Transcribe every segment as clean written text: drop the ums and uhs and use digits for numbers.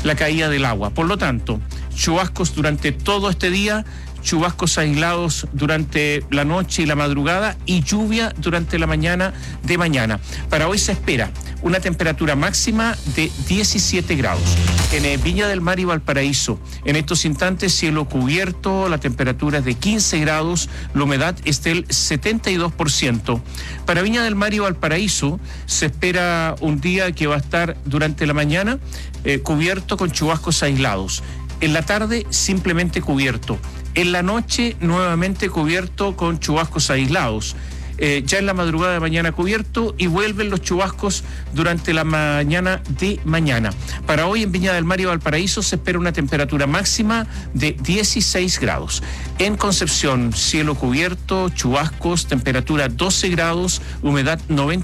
la caída del agua. Por lo tanto, chubascos durante todo este día, chubascos aislados durante la noche y la madrugada y lluvia durante la mañana de mañana. Para hoy se espera una temperatura máxima de 17 grados. En Viña del Mar y Valparaíso, en estos instantes cielo cubierto, la temperatura es de 15 grados, la humedad es del 72%. Para Viña del Mar y Valparaíso se espera un día que va a estar durante la mañana cubierto con chubascos aislados. En la tarde simplemente cubierto. En la noche nuevamente cubierto con chubascos aislados. Ya en la madrugada de mañana cubierto y vuelven los chubascos durante la mañana de mañana. Para hoy en Viña del Mar y Valparaíso se espera una temperatura máxima de 16 grados. En Concepción, cielo cubierto, chubascos, temperatura 12 grados, humedad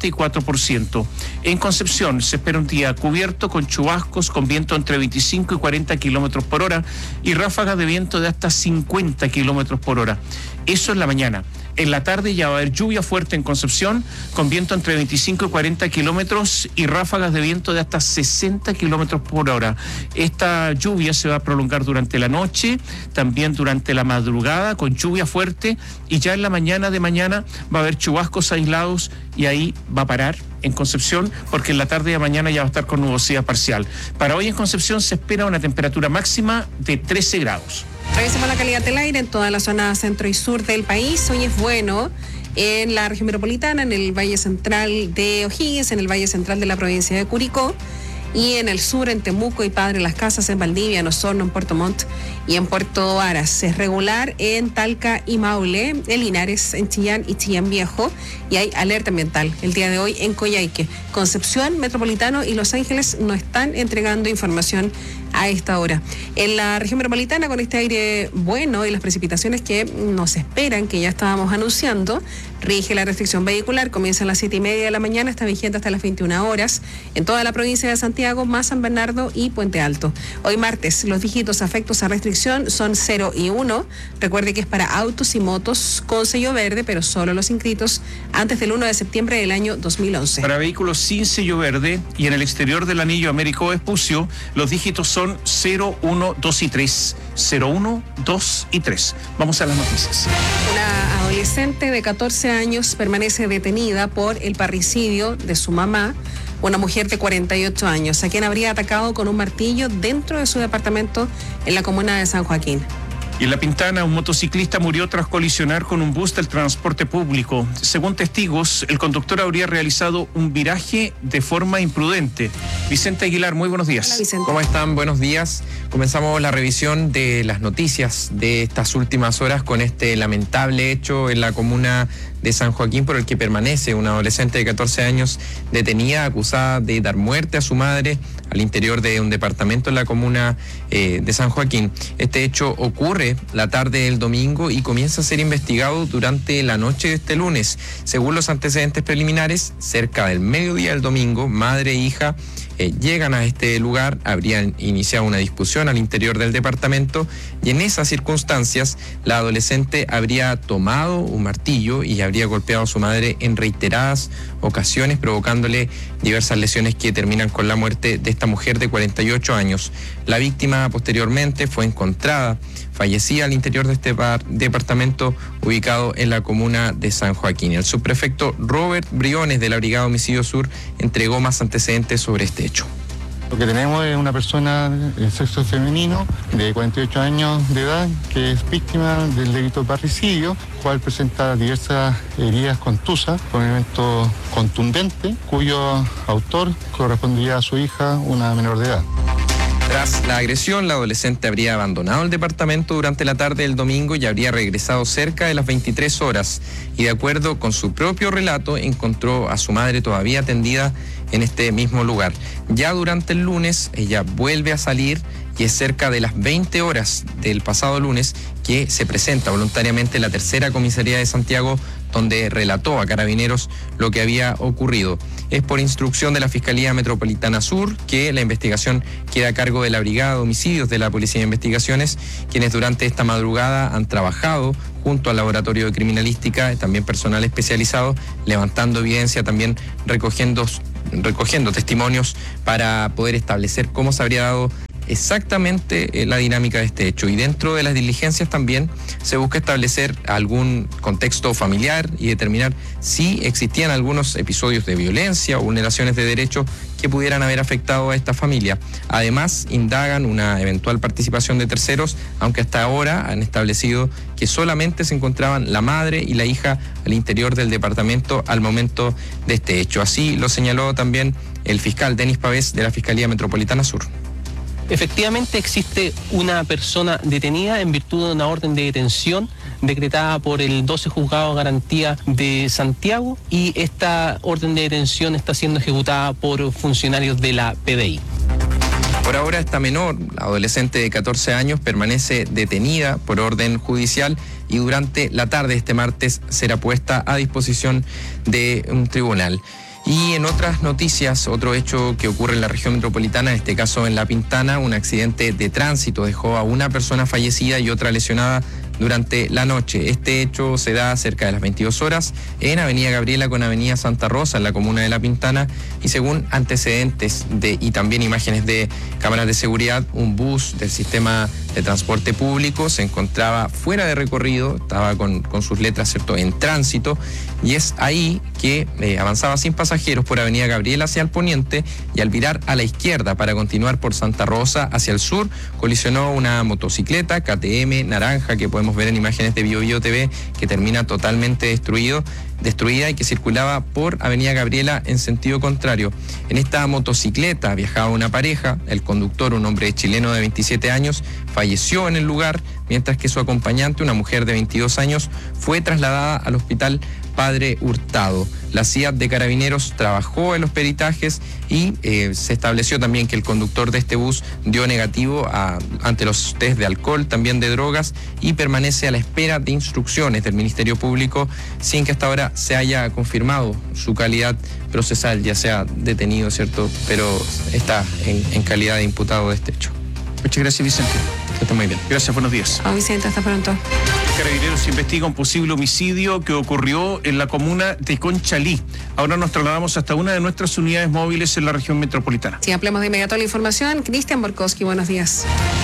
94%. En Concepción se espera un día cubierto con chubascos, con viento entre 25 y 40 kilómetros por hora y ráfagas de viento de hasta 50 kilómetros por hora. Eso en la mañana. En la tarde ya va a haber lluvia fuerte en Concepción, con viento entre 25 y 40 kilómetros y ráfagas de viento de hasta 60 kilómetros por hora. Esta lluvia se va a prolongar durante la noche, también durante la madrugada, con lluvia fuerte, y ya en la mañana de mañana va a haber chubascos aislados y ahí va a parar en Concepción, porque en la tarde de mañana ya va a estar con nubosidad parcial. Para hoy en Concepción se espera una temperatura máxima de 13 grados. Revisemos la calidad del aire en toda la zona centro y sur del país. Hoy es bueno en la región metropolitana, en el Valle Central de O'Higgins, en el Valle Central de la provincia de Curicó, y en el sur, en Temuco y Padre Las Casas, en Valdivia, en Osorno, en Puerto Montt y en Puerto Varas. Es regular en Talca y Maule, en Linares, en Chillán y Chillán Viejo, y hay alerta ambiental el día de hoy en Coyhaique. Concepción, Metropolitano y Los Ángeles no están entregando información a esta hora. En la región metropolitana, con este aire bueno y las precipitaciones que nos esperan, que ya estábamos anunciando, rige la restricción vehicular, comienza a las 7:30 de la mañana, está vigente hasta las 21 horas, en toda la provincia de Santiago, más San Bernardo y Puente Alto. Hoy martes, los dígitos afectos a restricción son 0 y 1. Recuerde que es para autos y motos con sello verde, pero solo los inscritos antes del 1 de septiembre del año 2011. Para vehículos sin sello verde y en el exterior del anillo Américo Vespucio, los dígitos son 0, 1, 2 y 3. 0, 1, 2 y 3. Vamos a las noticias. Una adolescente de 14 años permanece detenida por el parricidio de su mamá, una mujer de 48 años, a quien habría atacado con un martillo dentro de su departamento en la comuna de San Joaquín. Y en La Pintana, un motociclista murió tras colisionar con un bus del transporte público. Según testigos, el conductor habría realizado un viraje de forma imprudente. Vicente Aguilar, muy buenos días. Hola, Vicente. ¿Cómo están? Buenos días. Comenzamos la revisión de las noticias de estas últimas horas con este lamentable hecho en la comuna de San Joaquín, por el que permanece una adolescente de 14 años detenida, acusada de dar muerte a su madre al interior de un departamento en la comuna de San Joaquín. Este hecho ocurre la tarde del domingo y comienza a ser investigado durante la noche de este lunes. Según los antecedentes preliminares, cerca del mediodía del domingo, madre e hija llegan a este lugar, habrían iniciado una discusión al interior del departamento y en esas circunstancias la adolescente habría tomado un martillo y habría golpeado a su madre en reiteradas ocasiones, provocándole diversas lesiones que terminan con la muerte de esta mujer de 48 años. La víctima posteriormente fue encontrada fallecida al interior de este departamento ubicado en la comuna de San Joaquín. El subprefecto Robert Briones de la Brigada Homicidio Sur entregó más antecedentes sobre este hecho. Lo que tenemos es una persona de sexo femenino de 48 años de edad que es víctima del delito de parricidio, cual presenta diversas heridas contusas con elemento contundente, cuyo autor correspondería a su hija, una menor de edad. Tras la agresión, la adolescente habría abandonado el departamento durante la tarde del domingo y habría regresado cerca de las 23 horas. Y de acuerdo con su propio relato, encontró a su madre todavía tendida en este mismo lugar. Ya durante el lunes, ella vuelve a salir y es cerca de las 20 horas del pasado lunes que se presenta voluntariamente en la tercera comisaría de Santiago, donde relató a Carabineros lo que había ocurrido. Es por instrucción de la Fiscalía Metropolitana Sur que la investigación queda a cargo de la Brigada de Homicidios de la Policía de Investigaciones, quienes durante esta madrugada han trabajado junto al Laboratorio de Criminalística, también personal especializado, levantando evidencia, también recogiendo testimonios para poder establecer cómo se habría dado exactamente la dinámica de este hecho. Y dentro de las diligencias también se busca establecer algún contexto familiar y determinar si existían algunos episodios de violencia o vulneraciones de derechos que pudieran haber afectado a esta familia. Además, indagan una eventual participación de terceros, aunque hasta ahora han establecido que solamente se encontraban la madre y la hija al interior del departamento al momento de este hecho. Así lo señaló también el fiscal Denis Pavés de la Fiscalía Metropolitana Sur. Efectivamente existe una persona detenida en virtud de una orden de detención decretada por el 12 Juzgado de Garantía de Santiago, y esta orden de detención está siendo ejecutada por funcionarios de la PDI. Por ahora esta menor, la adolescente de 14 años, permanece detenida por orden judicial y durante la tarde de este martes será puesta a disposición de un tribunal. Y en otras noticias, otro hecho que ocurre en la región metropolitana, en este caso en La Pintana, un accidente de tránsito dejó a una persona fallecida y otra lesionada durante la noche. Este hecho se da cerca de las 22 horas en Avenida Gabriela con Avenida Santa Rosa, en la comuna de La Pintana, y según antecedentes y también imágenes de cámaras de seguridad, un bus del sistema de transporte público se encontraba fuera de recorrido, estaba con sus letras, ¿cierto?, en tránsito, y es ahí que avanzaba sin pasajeros por Avenida Gabriela hacia el poniente, y al virar a la izquierda para continuar por Santa Rosa hacia el sur, colisionó una motocicleta KTM naranja que podemos ver en imágenes de BioBio TV, que termina totalmente destruida y que circulaba por Avenida Gabriela en sentido contrario. En esta motocicleta viajaba una pareja, el conductor, un hombre chileno de 27 años, falleció en el lugar, mientras que su acompañante, una mujer de 22 años, fue trasladada al hospital Padre Hurtado. La CIAT de Carabineros trabajó en los peritajes y se estableció también que el conductor de este bus dio negativo ante los test de alcohol, también de drogas, y permanece a la espera de instrucciones del Ministerio Público sin que hasta ahora se haya confirmado su calidad procesal, ya sea detenido, ¿cierto?, pero está en calidad de imputado de este hecho. Muchas gracias, Vicente. Que esté muy bien. Gracias, buenos días. Vicente, hasta pronto. Carabineros investiga un posible homicidio que ocurrió en la comuna de Conchalí. Ahora nos trasladamos hasta una de nuestras unidades móviles en la región metropolitana. Sí, ampliamos de inmediato la información. Cristian Borkowski, buenos días.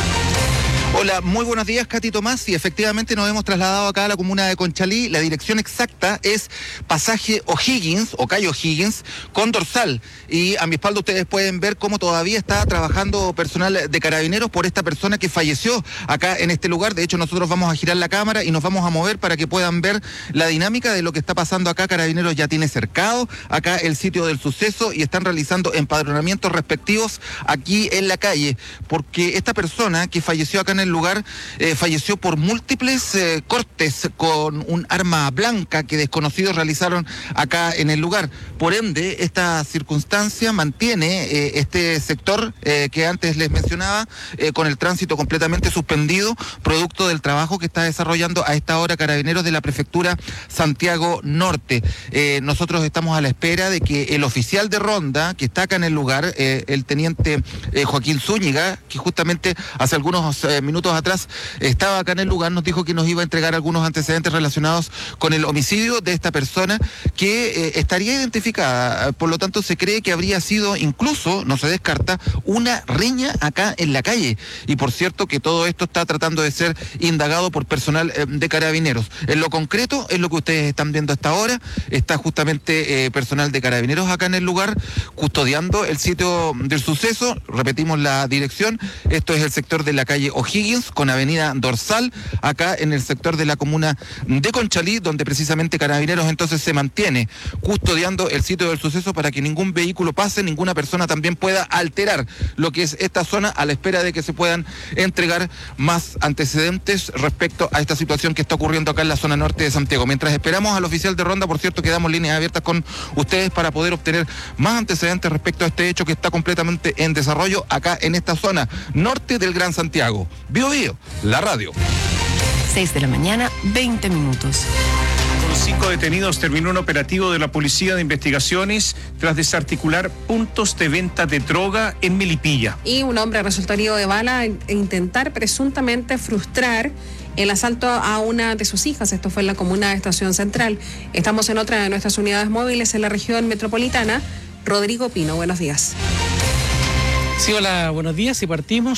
Hola, muy buenos días, Katy Tomás. Y efectivamente nos hemos trasladado acá a la comuna de Conchalí. La dirección exacta es pasaje O'Higgins o calle O'Higgins con Dorsal. Y a mi espalda ustedes pueden ver cómo todavía está trabajando personal de Carabineros por esta persona que falleció acá en este lugar. De hecho, nosotros vamos a girar la cámara y nos vamos a mover para que puedan ver la dinámica de lo que está pasando acá. Carabineros ya tiene cercado acá el sitio del suceso y están realizando empadronamientos respectivos aquí en la calle, porque esta persona que falleció acá en el lugar falleció por múltiples cortes con un arma blanca que desconocidos realizaron acá en el lugar. Por ende, esta circunstancia mantiene este sector que antes les mencionaba con el tránsito completamente suspendido, producto del trabajo que está desarrollando a esta hora Carabineros de la Prefectura Santiago Norte. Nosotros estamos a la espera de que el oficial de ronda que está acá en el lugar, el teniente Joaquín Zúñiga, que justamente hace algunos minutos atrás estaba acá en el lugar, nos dijo que nos iba a entregar algunos antecedentes relacionados con el homicidio de esta persona que estaría identificada. Por lo tanto, se cree que habría sido incluso, no se descarta, una riña acá en la calle. Y por cierto que todo esto está tratando de ser indagado por personal de Carabineros. En lo concreto, es lo que ustedes están viendo hasta ahora. Está justamente personal de Carabineros acá en el lugar custodiando el sitio del suceso. Repetimos la dirección. Esto es el sector de la calle O'Higgins con avenida Dorsal, acá en el sector de la comuna de Conchalí, donde precisamente Carabineros entonces se mantiene custodiando el sitio del suceso para que ningún vehículo pase, ninguna persona también pueda alterar lo que es esta zona, a la espera de que se puedan entregar más antecedentes respecto a esta situación que está ocurriendo acá en la zona norte de Santiago. Mientras esperamos al oficial de ronda, por cierto, quedamos líneas abiertas con ustedes para poder obtener más antecedentes respecto a este hecho que está completamente en desarrollo acá en esta zona norte del Gran Santiago. BioBio, la radio. 6 de la mañana, 20 minutos. Con 5 detenidos terminó un operativo de la Policía de Investigaciones tras desarticular puntos de venta de droga en Melipilla. Y un hombre resultó herido de bala e intentar presuntamente frustrar el asalto a una de sus hijas. Esto fue en la comuna de Estación Central. Estamos en otra de nuestras unidades móviles en la región metropolitana. Rodrigo Pino, buenos días. Sí, hola, buenos días y partimos